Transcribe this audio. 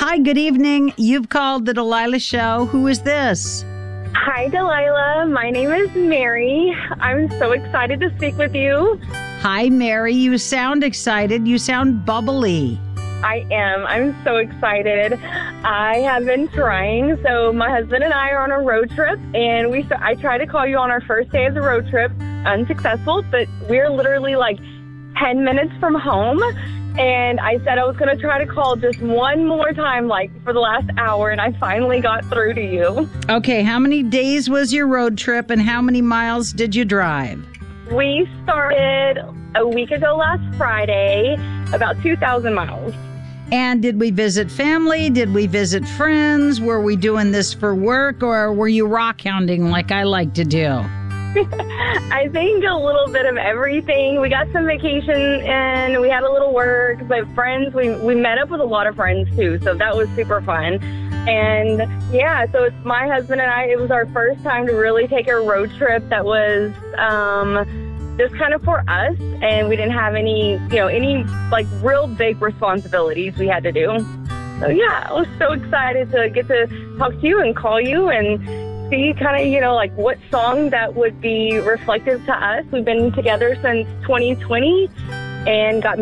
Hi, good evening. You've called the Delilah Show. Who is this? Hi, Delilah. My name is Mary. I'm so excited to speak with you. Hi, Mary. You sound excited. You sound bubbly. I am. I'm so excited. I have been trying. So my husband and I are on a road trip, and I tried to call you on our first day of the road trip, unsuccessful, but we're literally like 10 minutes from home. And I said I was going to try to call just one more time, like for the last hour, and I finally got through to you. Okay, how many days was your road trip, and how many miles did you drive? We started a week ago last Friday, about 2,000 miles. And did we visit family? Did we visit friends? Were we doing this for work, or were you rock hounding like I like to do? I think a little bit of everything. We got some vacation and we had a little work, but friends, we met up with a lot of friends too, so that was super fun. And yeah, so it's my husband and I, it was our first time to really take a road trip that was just kind of for us, and we didn't have any like real big responsibilities we had to do. So yeah, I was so excited to get to talk to you and call you and see kind of, like what song that would be reflective to us. We've been together since 2020 and got